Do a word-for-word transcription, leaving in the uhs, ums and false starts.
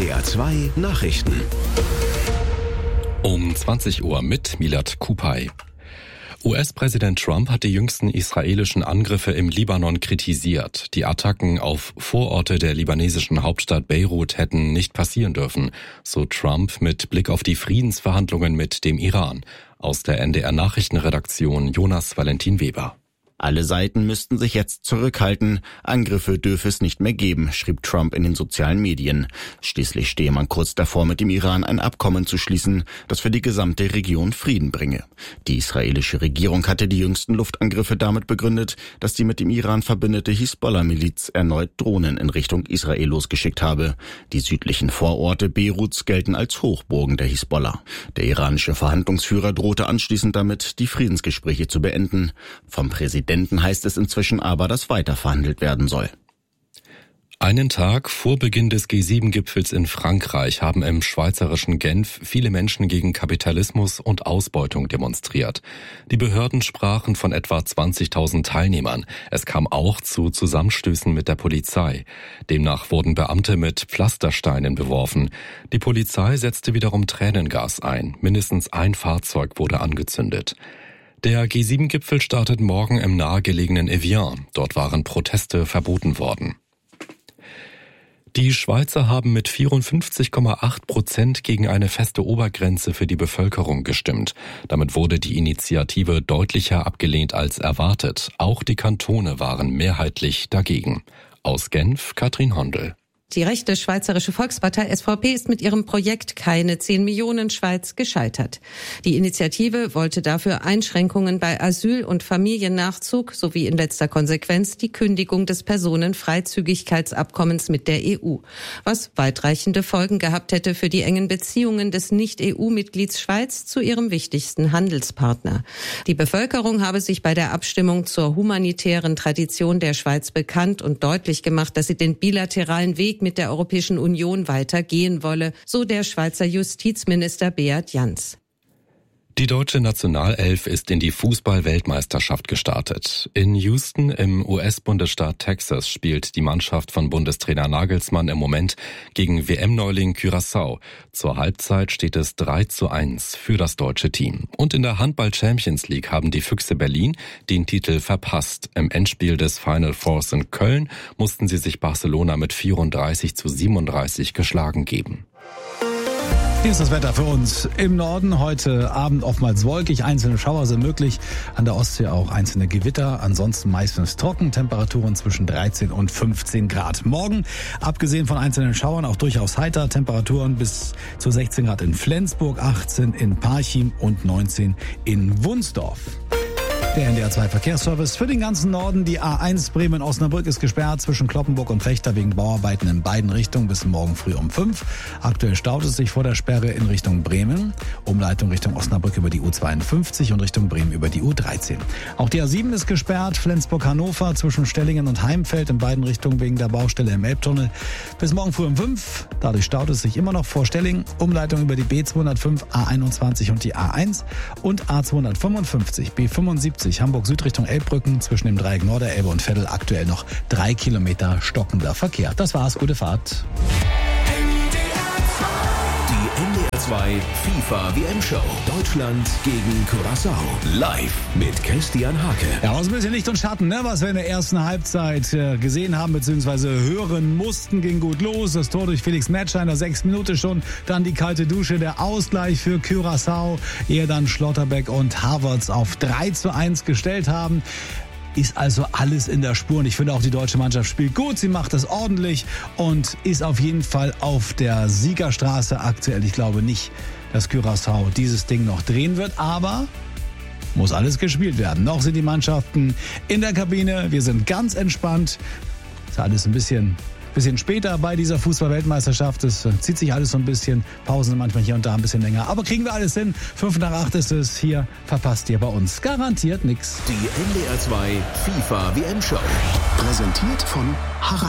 D R zwei Nachrichten. Um zwanzig Uhr mit Milad Kupay. U S-Präsident Trump hat die jüngsten israelischen Angriffe im Libanon kritisiert. Die Attacken auf Vororte der libanesischen Hauptstadt Beirut hätten nicht passieren dürfen, so Trump mit Blick auf die Friedensverhandlungen mit dem Iran. Aus der N D R-Nachrichtenredaktion Jonas Valentin Weber. Alle Seiten müssten sich jetzt zurückhalten. Angriffe dürfe es nicht mehr geben, schrieb Trump in den sozialen Medien. Schließlich stehe man kurz davor, mit dem Iran ein Abkommen zu schließen, das für die gesamte Region Frieden bringe. Die israelische Regierung hatte die jüngsten Luftangriffe damit begründet, dass die mit dem Iran verbündete Hisbollah-Miliz erneut Drohnen in Richtung Israel losgeschickt habe. Die südlichen Vororte Beiruts gelten als Hochburgen der Hisbollah. Der iranische Verhandlungsführer drohte anschließend damit, die Friedensgespräche zu beenden. Vom Präsidenten heißt es inzwischen aber, dass weiter verhandelt werden soll. Einen Tag vor Beginn des G sieben Gipfels in Frankreich haben im schweizerischen Genf viele Menschen gegen Kapitalismus und Ausbeutung demonstriert. Die Behörden sprachen von etwa zwanzigtausend Teilnehmern. Es kam auch zu Zusammenstößen mit der Polizei. Demnach wurden Beamte mit Pflastersteinen beworfen. Die Polizei setzte wiederum Tränengas ein. Mindestens ein Fahrzeug wurde angezündet. Der G sieben Gipfel startet morgen im nahegelegenen Evian. Dort waren Proteste verboten worden. Die Schweizer haben mit vierundfünfzig Komma acht Prozent gegen eine feste Obergrenze für die Bevölkerung gestimmt. Damit wurde die Initiative deutlicher abgelehnt als erwartet. Auch die Kantone waren mehrheitlich dagegen. Aus Genf, Katrin Hondel. Die rechte Schweizerische Volkspartei S V P ist mit ihrem Projekt Keine zehn Millionen Schweiz gescheitert. Die Initiative wollte dafür Einschränkungen bei Asyl- und Familiennachzug sowie in letzter Konsequenz die Kündigung des Personenfreizügigkeitsabkommens mit der E U, was weitreichende Folgen gehabt hätte für die engen Beziehungen des Nicht-E U-Mitglieds Schweiz zu ihrem wichtigsten Handelspartner. Die Bevölkerung habe sich bei der Abstimmung zur humanitären Tradition der Schweiz bekannt und deutlich gemacht, dass sie den bilateralen Weg mit der Europäischen Union weitergehen wolle, so der Schweizer Justizminister Beat Jans. Die deutsche Nationalelf ist in die Fußball-Weltmeisterschaft gestartet. In Houston im U S-Bundesstaat Texas spielt die Mannschaft von Bundestrainer Nagelsmann im Moment gegen W M-Neuling Curaçao. Zur Halbzeit steht es drei zu eins für das deutsche Team. Und in der Handball-Champions League haben die Füchse Berlin den Titel verpasst. Im Endspiel des Final Fours in Köln mussten sie sich Barcelona mit vierunddreißig zu siebenunddreißig geschlagen geben. Hier ist das Wetter für uns im Norden. Heute Abend oftmals wolkig, einzelne Schauer sind möglich. An der Ostsee auch einzelne Gewitter. Ansonsten meistens trocken. Temperaturen zwischen dreizehn und fünfzehn Grad. Morgen, abgesehen von einzelnen Schauern, auch durchaus heiter. Temperaturen bis zu sechzehn Grad in Flensburg, achtzehn in Parchim und neunzehn in Wunsdorf. Der N D R zwei Verkehrsservice für den ganzen Norden. Die A eins Bremen-Osnabrück ist gesperrt zwischen Kloppenburg und Vechta wegen Bauarbeiten in beiden Richtungen bis morgen früh um fünf. Aktuell staut es sich vor der Sperre in Richtung Bremen. Umleitung Richtung Osnabrück über die U zweiundfünfzig und Richtung Bremen über die U dreizehn. Auch die A sieben ist gesperrt, Flensburg-Hannover zwischen Stellingen und Heimfeld in beiden Richtungen wegen der Baustelle im Elbtunnel. Bis morgen früh um fünf. Dadurch staut es sich immer noch vor Stellingen. Umleitung über die B zweihundertfünf, A einundzwanzig und die A eins und A zweihundertfünfundfünfzig, B fünfundsiebzig. Hamburg Süd Richtung Elbbrücken zwischen dem Dreieck Norderelbe und Veddel aktuell noch drei Kilometer stockender Verkehr. Das war's, gute Fahrt. Die N D R zwei FIFA W M-Show. Deutschland gegen Curaçao. Live mit Christian Hake. Ja, aus ein bisschen Licht und Schatten, ne? Was wir in der ersten Halbzeit äh, gesehen haben bzw. hören mussten, ging gut los. Das Tor durch Felix Metscher in der sechsten Minute schon. Dann die kalte Dusche, der Ausgleich für Curaçao, ehe dann Schlotterbeck und Havertz auf drei zu eins gestellt haben. Ist also alles in der Spur und ich finde auch, die deutsche Mannschaft spielt gut, sie macht das ordentlich und ist auf jeden Fall auf der Siegerstraße aktuell. Ich glaube nicht, dass Curaçao dieses Ding noch drehen wird, aber muss alles gespielt werden. Noch sind die Mannschaften in der Kabine, wir sind ganz entspannt. Ist alles ein bisschen... Bisschen später bei dieser Fußball-Weltmeisterschaft. Es zieht sich alles so ein bisschen. Pausen manchmal hier und da ein bisschen länger. Aber kriegen wir alles hin. Fünf nach acht ist es. Hier verpasst ihr bei uns garantiert nichts. Die N D R zwei FIFA W M-Show. Präsentiert von Harald.